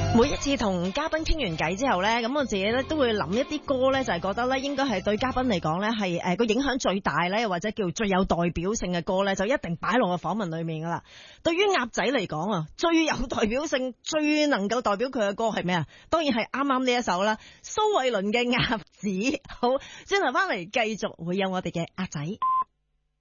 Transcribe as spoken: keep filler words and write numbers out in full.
每一次同嘉賓傾完偈之後呢，咁我自己咧都會諗一啲歌呢，就係覺得呢應該係對嘉賓嚟講呢係誒個影響最大呢，或者叫最有代表性嘅歌呢，就一定擺落個訪問裏面噶啦。對於鴨仔嚟講啊，最有代表性、最能夠代表佢嘅歌係咩啊？當然係啱啱呢一首啦，蘇慧倫嘅《鴨子》。好，轉頭翻嚟繼續會有我哋嘅鴨仔。